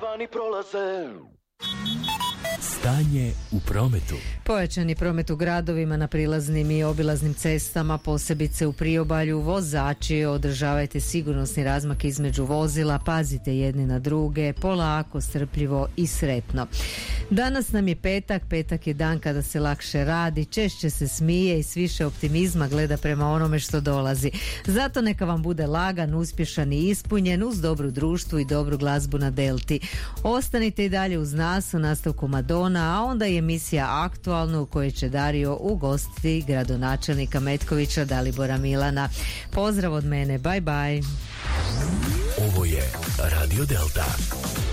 vani prolaze. Stanje u prometu. Pojačani promet u gradovima na prilaznim i obilaznim cestama, posebice u priobalju. Vozači, održavajte sigurnosni razmak između vozila, pazite jedni na druge, polako, strpljivo i sretno. Danas nam je petak, petak je dan kada se lakše radi, češće se smije i s više optimizma gleda prema onome što dolazi. Zato neka vam bude lagan, uspješan i ispunjen uz dobru društvu i dobru glazbu na Delti. Ostanite i dalje uz nas u nastavku Madonna, a onda je emisija Aktualno u kojoj će Dario ugostiti gradonačelnika Metkovića Dalibora Milana. Pozdrav od mene, bye bye. Ovo je Radio Delta.